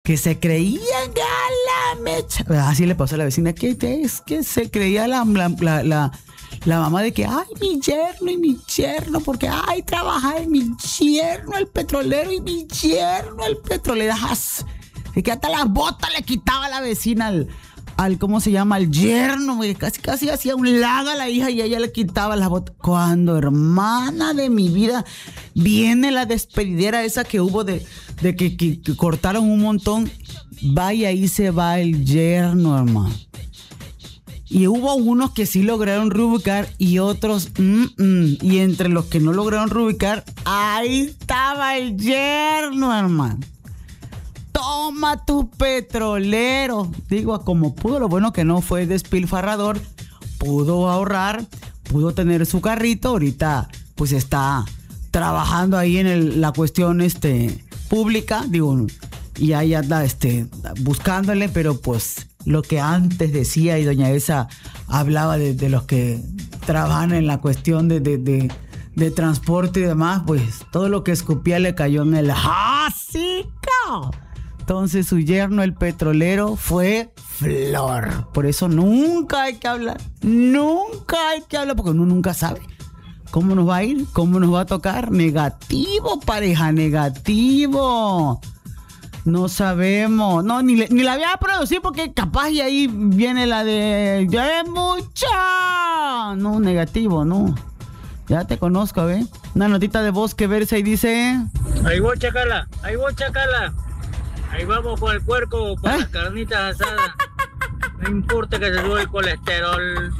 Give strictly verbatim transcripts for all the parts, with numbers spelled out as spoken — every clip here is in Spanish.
que se creían a la mecha. Así le pasó a la vecina, que es que se creía la, la, la, la, la mamá de que, ay, mi yerno y mi yerno, porque, ay, trabaja en mi yerno el petrolero y mi yerno el petrolero. Y que hasta las botas le quitaba a la vecina al, al ¿cómo se llama? Al yerno, güey. Casi, casi hacía un lago a la hija y ella le quitaba las botas. Cuando, hermana de mi vida, viene la despedidera esa que hubo de, de que, que, que cortaron un montón. Vaya, ahí se va el yerno, hermano. Y hubo unos que sí lograron reubicar y otros, mm, mm. y entre los que no lograron reubicar, ahí estaba el yerno, hermano. Toma tu petrolero. Digo, como pudo, lo bueno que no fue despilfarrador, pudo ahorrar, pudo tener su carrito. Ahorita pues está trabajando ahí en el, la cuestión este, pública, digo, y ahí anda este, buscándole, pero pues lo que antes decía, y doña Esa hablaba de, de los que trabajan en la cuestión de, de, de, de transporte y demás, pues todo lo que escupía le cayó en el hocico. Entonces su yerno, el petrolero, fue flor. Por eso nunca hay que hablar. Nunca hay que hablar, porque uno nunca sabe cómo nos va a ir, cómo nos va a tocar. Negativo, pareja, negativo. No sabemos. No, ni, le, ni la voy a producir porque capaz y ahí viene la de... ¡Ya es mucha! No, negativo, no. Ya te conozco, ¿ve? Una notita de voz que verse y dice... Ahí voy, chacala. Ahí voy, chacala. Ahí vamos con el puerco para ¿Eh? las carnitas asadas. No importa que se sube el colesterol.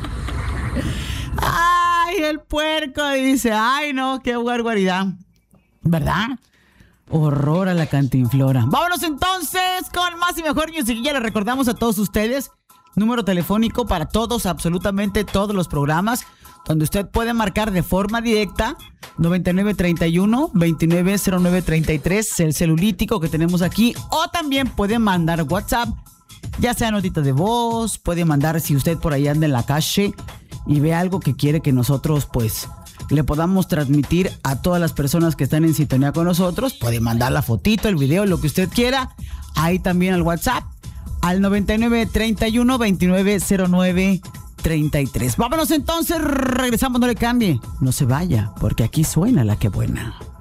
Ay, el puerco dice, ay no, qué barbaridad. ¿Verdad? Horror a la cantinflora. Vámonos entonces con más y mejor music. Ya le recordamos a todos ustedes, número telefónico para todos, absolutamente todos los programas, donde usted puede marcar de forma directa noventa y nueve treinta y uno veintinueve cero nueve treinta y tres, el celulítico que tenemos aquí, o también puede mandar WhatsApp, ya sea notita de voz, puede mandar si usted por ahí anda en la calle y ve algo que quiere que nosotros pues le podamos transmitir a todas las personas que están en sintonía con nosotros, puede mandar la fotito, el video, lo que usted quiera, ahí también al WhatsApp, al noventa y nueve treinta y uno veintinueve cero nueve treinta y tres. Vámonos entonces, regresamos, no le cambie, no se vaya, porque aquí suena la que buena.